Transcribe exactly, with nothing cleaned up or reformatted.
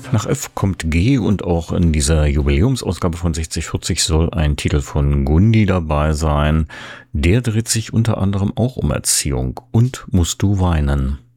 Nach F kommt G und auch in dieser Jubiläumsausgabe von sechzig vierzig soll ein Titel von Gundi dabei sein. Der dreht sich unter anderem auch um Erziehung und Musst du weinen.